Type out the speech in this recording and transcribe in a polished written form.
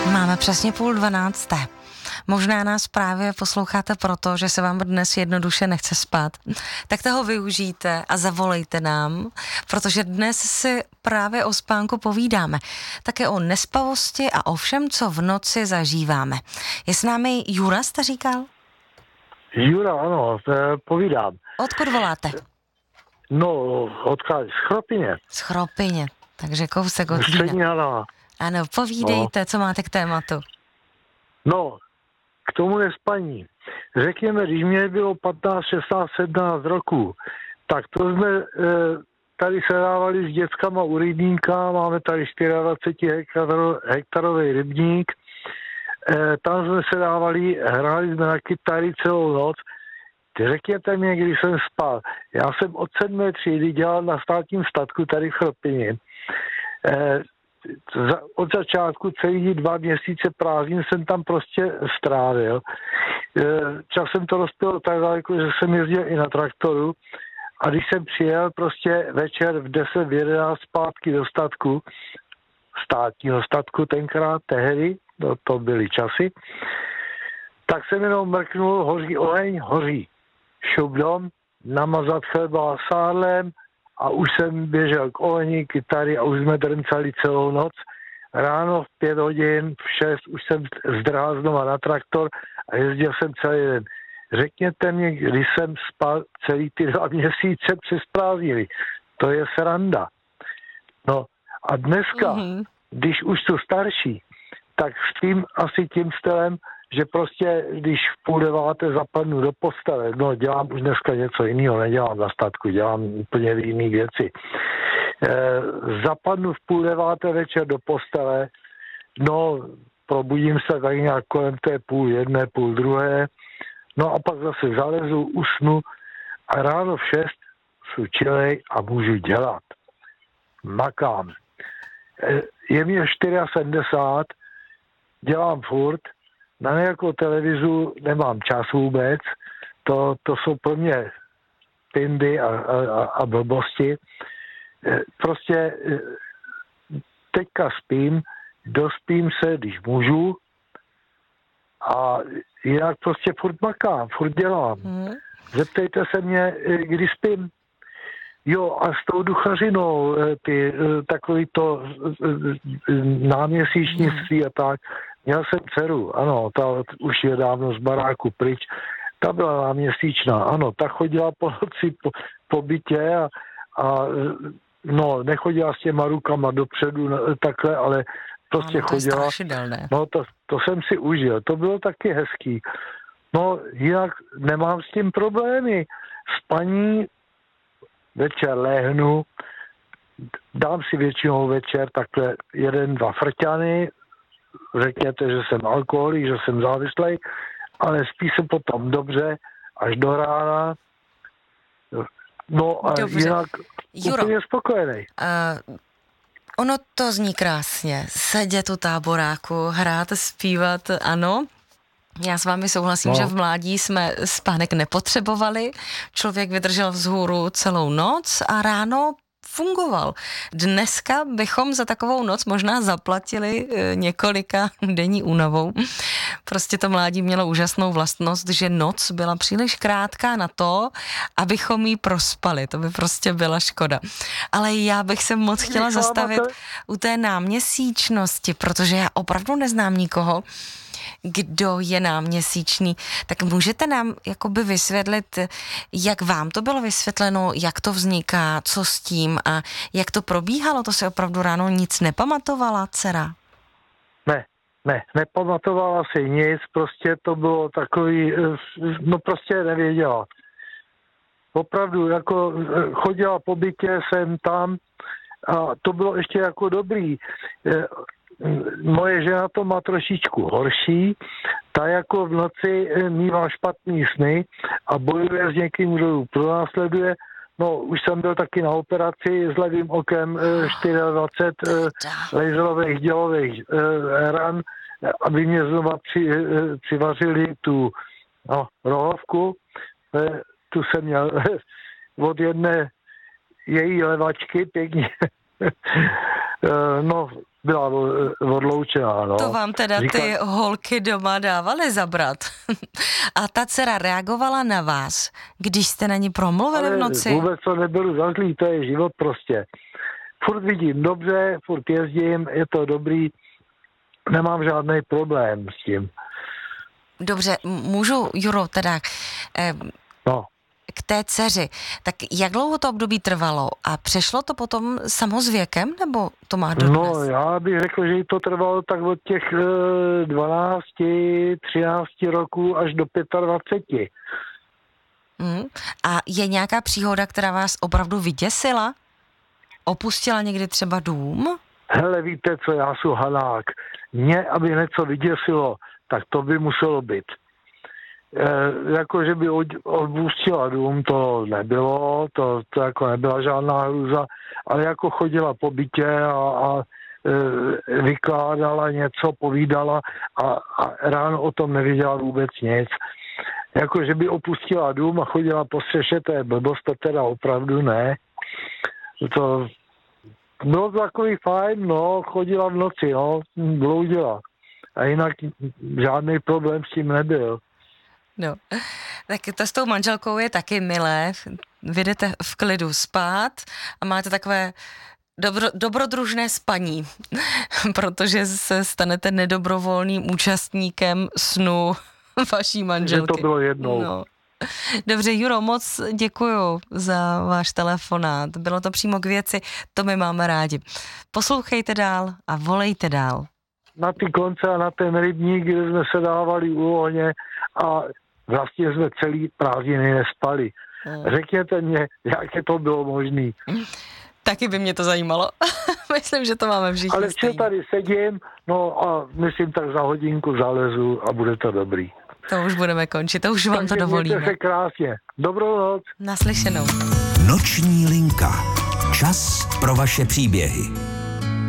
Máme přesně 11:30. Možná nás právě posloucháte proto, že se vám dnes jednoduše nechce spát. Tak toho využijte a zavolejte nám, protože dnes si právě o spánku povídáme. Také o nespavosti a o všem, co v noci zažíváme. Je s námi Jura, jste říkal? Jura, ano, povídám. Odkud voláte? No, odkud? Z Chropyně. Z Chropyně, takže kousek od Zlína. Střední Hana. Ano, povídejte, co máte k tématu. No, k tomu je spaní. Řekněme, když mě bylo 15, 16, 17 roků, tak to jsme tady sedávali s dětskama u rybníka, máme tady 24 hektarový rybník, tam jsme sedávali, hráli jsme na kytary celou noc. Řekněte mě, když jsem spal. Já jsem od 7. třídy dělal na státním statku tady v Chropyni. Od začátku celý 2 měsíce prázdnin jsem tam prostě strávil. Časem to rozpělo tak daleko, že jsem jezdil i na traktoru a když jsem přijel prostě večer v 10, v 11 zpátky do statku, státního statku tenkrát, tehdy, to byly časy, tak jsem jenom mrknul, hoří oheň, hoří. Šup dom, namazat chleba sádlem, a už jsem běžel k ohni, kytary a už jsme drncali celou noc. Ráno v 5 hodin, v 6 už jsem zdrhal znova na traktor a jezdil jsem celý den. Řekněte mě, když jsem spal celý ty 2 měsíce přes prázdniny. To je sranda. No a dneska, když už jsou starší, tak spím asi tím stylem, že prostě, když v 8:30 zapadnu do postele, no dělám už dneska něco jiného, nedělám na statku, dělám úplně jiné věci. Zapadnu v 8:30 večer do postele, no probudím se tak nějak kolem té 12:30, 12:30, no a pak zase zalezu, usnu a ráno v 6 jsou čilej a můžu dělat. Makám. Je mě 74, dělám furt, na nějakou televizu nemám čas vůbec, to jsou pro mě pindy a blbosti. Prostě teďka spím, dospím se, když můžu a jinak prostě furt makám, furt dělám. Zeptejte se mě, kdy spím. Jo, a s tou duchařinou, ty takový to náměsíčnictví a tak, měl jsem dceru, ano, ta už je dávno z baráku pryč, ta byla náměsíčná, ano, ta chodila po noci po bytě a no, nechodila s těma rukama dopředu takhle, ale prostě chodila. No, to jsem si užil, to bylo taky hezký. No, jinak nemám s tím problémy. Spaní, večer lehnu, dám si většinou večer takhle 1-2 frťany, řekněte, že jsem alkoholik, že jsem závislej, ale spí se potom dobře až do rána. No a dobře. Jinak úplně spokojený. Ono to zní krásně. Sedět u táboráku, hrát, zpívat, ano. Já s vámi souhlasím, že v mládí jsme spánek nepotřebovali. Člověk vydržel vzhůru celou noc a ráno fungoval. Dneska bychom za takovou noc možná zaplatili několika denní únavou. Prostě to mládí mělo úžasnou vlastnost, že noc byla příliš krátká na to, abychom ji prospali. To by prostě byla škoda. Ale já bych se moc chtěla zastavit u té náměsíčnosti, protože já opravdu neznám nikoho, kdo je náměsíčný, tak můžete nám jakoby vysvětlit, jak vám to bylo vysvětleno, jak to vzniká, co s tím a jak to probíhalo, to si opravdu ráno nic nepamatovala dcera? Nepamatovala si nic, prostě to bylo takový, no prostě nevěděla. Opravdu, jako chodila po bytě sem tam a to bylo ještě jako dobrý. Moje žena to má trošičku horší, ta jako v noci mívá špatný sny a bojuje s někým, kdo ji pronásleduje. No, už jsem byl taky na operaci s levým okem 24 laserových dělových ran, aby mě znova přivařili tu rohovku. Tu jsem měl od jedné její levačky pěkně byla odloučená, no. To vám teda ty holky doma dávaly zabrat. A ta dcera reagovala na vás, když jste na ní promluvili v noci? Vůbec to nebylo za zlý, to je život prostě. Furt vidím dobře, furt jezdím, je to dobrý, nemám žádný problém s tím. Dobře, můžu, Juro, teda k té dceři. Tak jak dlouho to období trvalo? A přešlo to potom samozvěkem, nebo to má dodnes? No, já bych řekl, že to trvalo tak od těch 12, 13 roků až do 25. A je nějaká příhoda, která vás opravdu vyděsila? Opustila někdy třeba dům? Hele, víte co, já jsem hanák. Mě, aby něco vyděsilo, tak to by muselo být. Jako, že by opustila dům, to nebylo, to jako nebyla žádná hrůza, ale jako chodila po bytě a vykládala něco, povídala a ráno o tom nevěděla vůbec nic. Jako, že by opustila dům a chodila po střeše, to je blbost, to teda opravdu ne. To bylo takový fajn, no, chodila v noci, no, bloudila. A jinak žádný problém s tím nebyl. No, tak to s tou manželkou je taky milé. Vy jdete v klidu spát a máte takové dobrodružné spaní, protože se stanete nedobrovolným účastníkem snu vaší manželky. Že to bylo jednou. No. Dobře, Juro, moc děkuju za váš telefonát. Bylo to přímo k věci, to my máme rádi. Poslouchejte dál a volejte dál. Na ty konce a na ten rybník, kde jsme se dávali u ohně a vlastně jsme celý prázdniny nespali. Řekněte mě, jak je to bylo možné. Taky by mě to zajímalo. Myslím, že to máme všichni. Ale včera tady sedím, no a myslím, tak za hodinku zalezu a bude to dobrý. To už budeme končit, to už vám to dovolíme. Takže se krásně. Dobrou noc. Naslyšenou. Noční linka. Čas pro vaše příběhy.